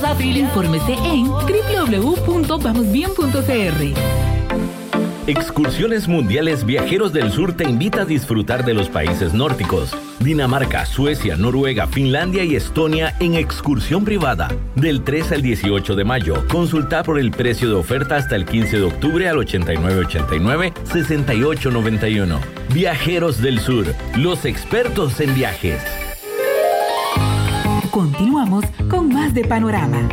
afiliados. Infórmese en www.vamosbien.cr. Excursiones Mundiales Viajeros del Sur te invita a disfrutar de los países nórdicos, Dinamarca, Suecia, Noruega, Finlandia y Estonia en excursión privada. Del 3 al 18 de mayo, consulta por el precio de oferta hasta el 15 de octubre al 8989-6891. Viajeros del Sur, los expertos en viajes. Continuamos con más de Panorama.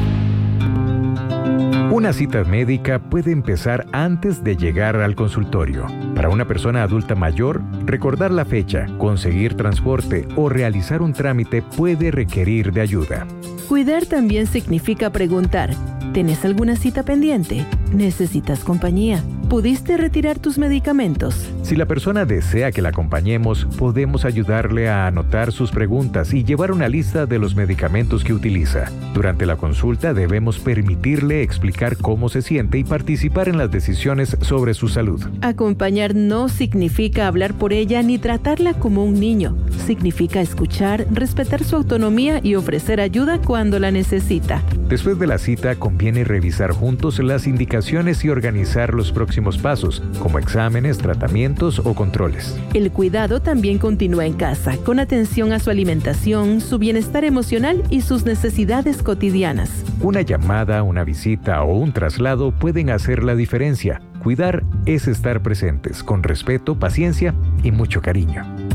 Una cita médica puede empezar antes de llegar al consultorio. Para una persona adulta mayor, recordar la fecha, conseguir transporte o realizar un trámite puede requerir de ayuda. Cuidar también significa preguntar: ¿tenés alguna cita pendiente? ¿Necesitas compañía? ¿Pudiste retirar tus medicamentos? Si la persona desea que la acompañemos, podemos ayudarle a anotar sus preguntas y llevar una lista de los medicamentos que utiliza. Durante la consulta debemos permitirle explicar cómo se siente y participar en las decisiones sobre su salud. Acompañar no significa hablar por ella ni tratarla como un niño. Significa escuchar, respetar su autonomía y ofrecer ayuda cuando la necesita. Después de la cita, conviene revisar juntos las indicaciones y organizar los próximos pasos, como exámenes, tratamientos o controles. El cuidado también continúa en casa, con atención a su alimentación, su bienestar emocional y sus necesidades cotidianas. Una llamada, una visita o un traslado pueden hacer la diferencia. Cuidar es estar presentes, con respeto, paciencia y mucho cariño.